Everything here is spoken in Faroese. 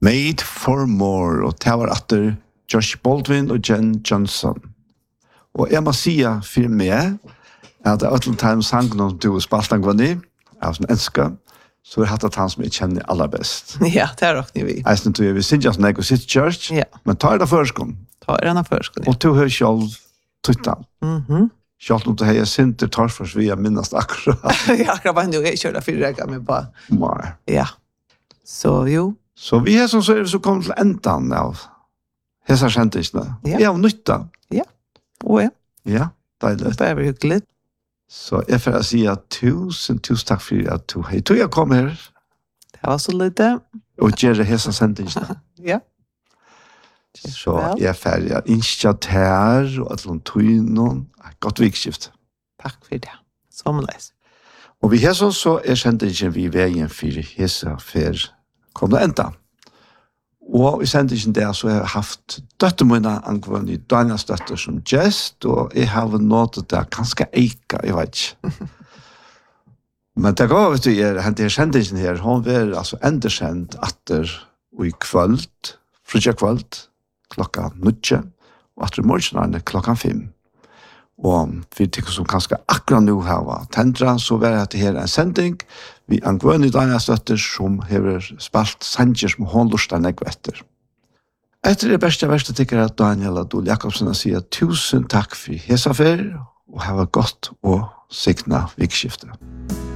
Made for More, og det var atter Josh Baldwin og Jen Johnson. Og jeg må si for meg at det er et eller annet sang når du spalte en gang i, jeg som elsker, så er det han som jeg kjenner aller best. Ja, det er råkning vi. Jeg synes vi synes jeg som jeg går City Church, men tar det førskånd. Tar det førskånd, Og du hører selv tuttan. Selv om du har sinter tar først vi har minnast akkurat. Ja, akkurat bare nu, jeg kjører 4 rekker med bare. Nei. Ja. Så jo. Så vi er som så er vi så kommet til endan av hesa kjentisene. Ja, og nytta. Ja. Og ja. Ja, deilig. Det er bare hyggelig. Så jeg får si tusen takk for at du hei. Du kom her. Det var så lite. Og gjør hesa kjentisene. Ja. Så jeg får innskja her og at noen tøynen. Godt vikskift. Takk for det. Sommerleis. Og vi hesa så er kjentisen vi veien for hesa for kom det enda. Og i sendingen der så har jeg haft døttermøyna angående Daniels døtter som gest, og jeg har nått det ganske eika, jeg vet ikke. Men det går, vet du, den sendingen her, hun var altså endersendt atter og i kvöld, frutja kvöld, klokka 9, og atter i morgenarne klokka 5. Og vi tykker som ganske akkurat nå her var tendra, så var det her en sending vi angående Daniels døtter som har spalt sanger som hun lustar negve etter. Etter det beste verste tykker jeg at Daniel Adol Jakobsen sier tusen takk for hesa fer, og ha det godt og signa vikskiftet.